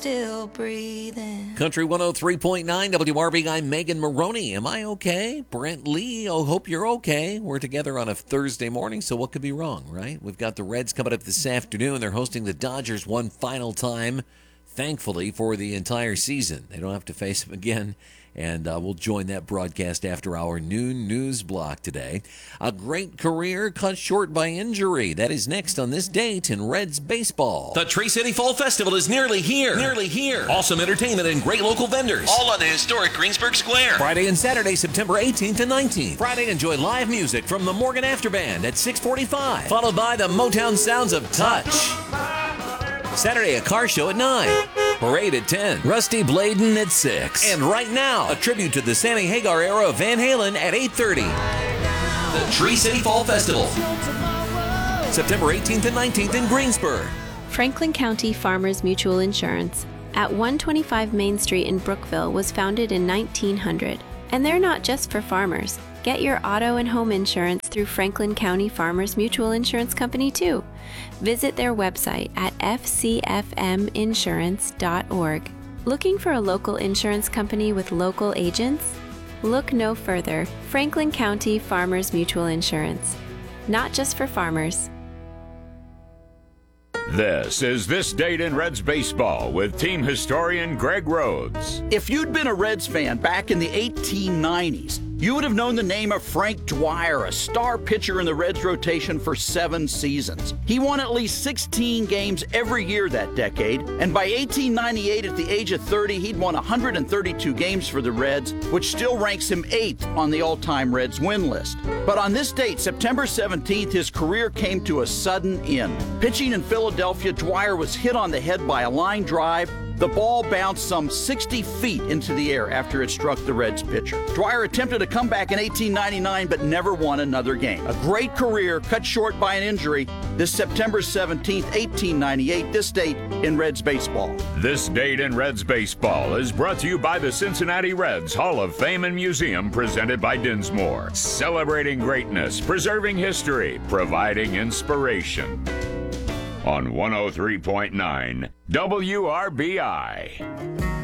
still breathing. Country 103.9 WRB, I'm Megan Maroney. Am I okay? Brent Lee, oh, hope you're okay. We're together on a Thursday morning, so what could be wrong, right? We've got the Reds coming up this afternoon. They're hosting the Dodgers one final time, thankfully, for the entire season. They don't have to face them again. And we'll join that broadcast after our noon news block today. A great career cut short by injury. That is next on this date in Reds baseball. The Tree City Fall Festival is nearly here. Awesome entertainment and great local vendors. All on the historic Greensburg Square. Friday and Saturday, September 18th and 19th. Friday, enjoy live music from the Morgan After Band at 6:45, followed by the Motown sounds of Touch. Saturday, a car show at 9. Parade at 10. Rusty Bladen at 6. And right now, a tribute to the Sammy Hagar era of Van Halen at 8:30. The Tree City Fall Festival. September 18th and 19th in Greensburg. Franklin County Farmers Mutual Insurance at 125 Main Street in Brookville was founded in 1900. And they're not just for farmers. Get your auto and home insurance through Franklin County Farmers Mutual Insurance Company too. Visit their website at fcfminsurance.org. Looking for a local insurance company with local agents? Look no further. Franklin County Farmers Mutual Insurance. Not just for farmers. This is This Date in Reds Baseball with team historian Greg Rhodes. If you'd been a Reds fan back in the 1890s, you would have known the name of Frank Dwyer, a star pitcher in the Reds rotation for 7 seasons. He won at least 16 games every year that decade, and by 1898, at the age of 30, he'd won 132 games for the Reds, which still ranks him 8th on the all-time Reds win list. But on this date, September 17th, his career came to a sudden end. Pitching in Philadelphia, Dwyer was hit on the head by a line drive. The ball bounced some 60 feet into the air after it struck the Reds pitcher. Dwyer attempted a comeback in 1899 but never won another game. A great career cut short by an injury this September 17th, 1898, this date in Reds baseball. This Date in Reds Baseball is brought to you by the Cincinnati Reds Hall of Fame and Museum, presented by Dinsmore. Celebrating greatness, preserving history, providing inspiration. On 103.9 WRBI.